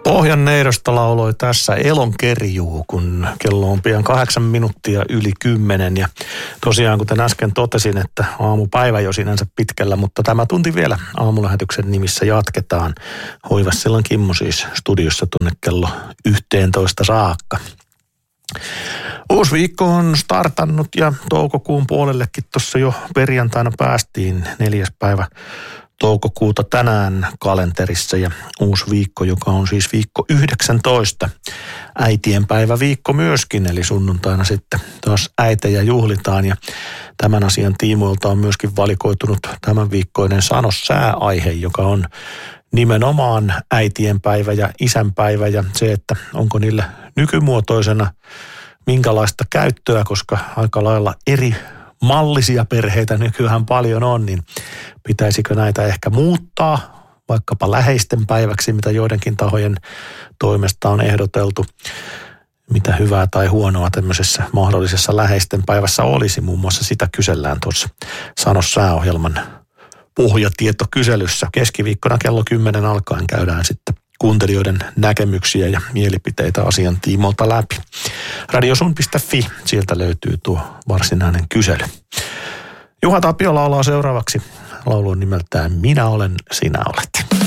Pohjan neidosta lauloi tässä Elonkerjuu, kun kello on pian 8 minuuttia yli 10. Ja tosiaan, kuten äsken totesin, että aamupäivä jo sinänsä pitkällä, mutta tämä tunti vielä aamulähetyksen nimissä jatketaan. Hoivassillan Kimmo siis studiossa tuonne kello 11 saakka. Uusi viikko on startannut ja toukokuun puolellekin tuossa jo perjantaina päästiin 4. päivä toukokuuta tänään kalenterissa ja uusi viikko, joka on siis viikko 19. Äitienpäivä viikko myöskin, eli sunnuntaina sitten taas äitejä juhlitaan ja tämän asian tiimoilta on myöskin valikoitunut tämän viikkoinen Sano sää-aihe, joka on nimenomaan äitienpäivä ja isänpäivä ja se, että onko niillä nykymuotoisena minkälaista käyttöä, koska aika lailla eri mallisia perheitä nykyään paljon on, niin pitäisikö näitä ehkä muuttaa vaikkapa läheisten päiväksi, mitä joidenkin tahojen toimesta on ehdoteltu. Mitä hyvää tai huonoa tämmöisessä mahdollisessa läheisten päivässä olisi, muun muassa sitä kysellään tuossa Sano sää-ohjelman pohjatietokyselyssä. Keskiviikkona kello 10 alkaen käydään sitten kuuntelijoiden näkemyksiä ja mielipiteitä asian tiimoilta läpi. Radiosun.fi, sieltä löytyy tuo varsinainen kysely. Juha Tapio laulaa seuraavaksi. Laulu on nimeltään Minä olen, sinä olet.